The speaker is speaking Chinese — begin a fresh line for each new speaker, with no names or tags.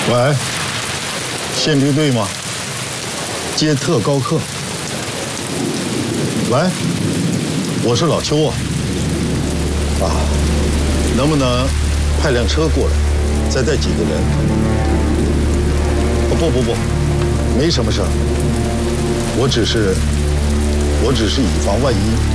喂，宪兵队吗？接特高课。喂，我是老邱啊。能不能派辆车过来，再带几个人？不，没什么事儿。我只是以防万一。